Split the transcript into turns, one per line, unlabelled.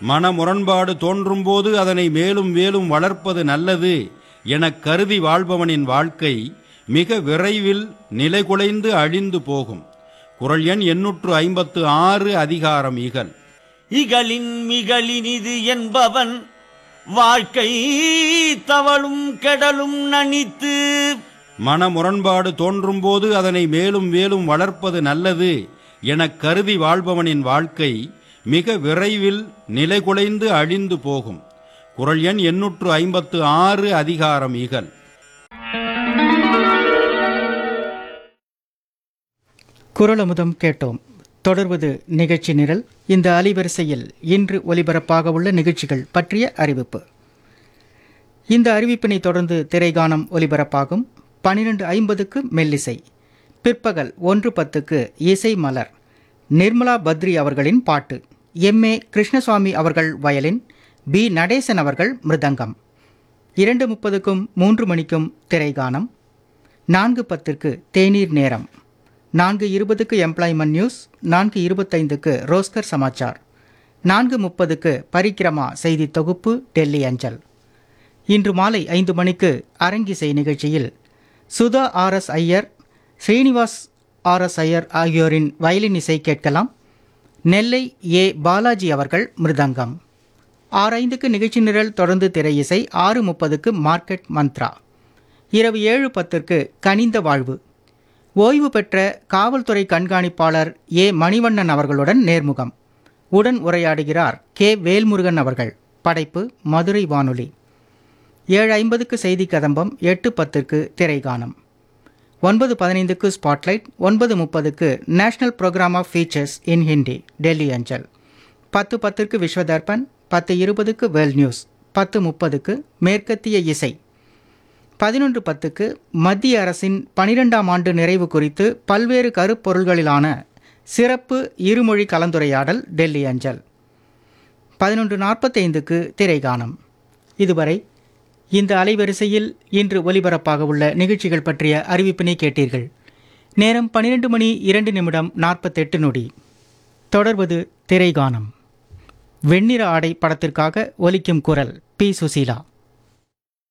மன முரண்பாடு தோன்றும்போது அதனை மேலும் மேலும் வளர்ப்பது நல்லது எனக் கருதி வாழ்பவனின் வாழ்க்கை மிக விரைவில் நிலைகுலைந்து அழிந்து போகும். குறள் எண் 856 அதிகாரம் இகல்.
இகலின் மிகலினிது என்பவன் வாழ்க்கை தவளும் கெடலும் நனித்து.
மன முரண்பாடு தோன்றும்போது அதனை மேலும் மேலும் வளர்ப்பது நல்லது எனக் கருதி வாழ்பவனின் வாழ்க்கை மிக விரைவில் நிலைகுலைந்து அழிந்து போகும். குறள் எண் 856 அதிகாரம் இகல்.
குறளமுதம் கேட்டோம். தொடர்வது நிகழ்ச்சி நிரல். இந்த அலைவரிசையில் இன்று ஒலிபரப்பாக உள்ள நிகழ்ச்சிகள் பற்றிய அறிவிப்பு. இந்த அறிவிப்பினை தொடர்ந்து திரைகானம் ஒலிபரப்பாகும். 12:50க்கு மெல்லிசை, பிற்பகல் 1:10க்கு இசை மலர், நிர்மலா பத்ரி அவர்களின் பாட்டு, எம்.ஏ. கிருஷ்ணசுவாமி அவர்கள் வயலின், பி. நடேசன் அவர்கள் மிருதங்கம். 2:30க்கும் 3 மணிக்கும் திரைகானம். 4:10க்கு தேநீர் நேரம், 4:20க்கு எம்ப்ளாய்மெண்ட் நியூஸ், 4:25க்கு ரோஸ்கர் சமாச்சார், 4:30க்கு பரிக்கிரமா செய்தி தொகுப்பு டெல்லி அஞ்சல். இன்று மாலை 5 மணிக்கு அரங்கிசை நிகழ்ச்சியில் சுதா ஆர்.எஸ். ஐயர், ஸ்ரீனிவாஸ் ஆர்.எஸ். ஐயர் ஆகியோரின் வயலின் இசை கேட்கலாம். நெல்லை ஏ. பாலாஜி அவர்கள் மிருதங்கம். 6:05க்கு நிகழ்ச்சி நிரல் தொடர்ந்து திரை இசை. 6:30க்கு மார்க்கெட் மந்த்ரா. இரவு 7:10க்கு கனிந்த வாழ்வு, ஓய்வு பெற்ற காவல்துறை கண்காணிப்பாளர் ஏ. மணிவண்ணன் அவர்களுடன் நேர்முகம். உடன் உரையாடுகிறார் கே. வேல்முருகன் அவர்கள். படைப்பு மதுரை வானொலி. 7:50க்கு செய்தி கதம்பம். 8:10க்கு திரைகானம். 9:15க்கு spotlight. 9:30க்கு national programme of features இன் ஹிந்தி டெல்லி அஞ்சல். 10:10க்கு விஸ்வதர்பன். 10:20க்கு world news. 10:30க்கு மேற்கத்திய இசை. 11:10க்கு மத்திய அரசின் 12ஆம் ஆண்டு நிறைவு குறித்து பல்வேறு கருப்பொருள்களிலான சிறப்பு இருமொழி கலந்துரையாடல் டெல்லி அஞ்சல். 11:45க்கு திரைகானம். இதுவரை இந்த அலைவரிசையில் இன்று ஒலிபரப்பாக உள்ள நிகழ்ச்சிகள் பற்றிய அறிவிப்பினை கேட்டீர்கள். நேரம் 12:02 தொடர்வது திரைகானம். வெண்ணிற ஆடை படத்திற்காக ஒலிக்கும் குரல் பி. சுசீலா.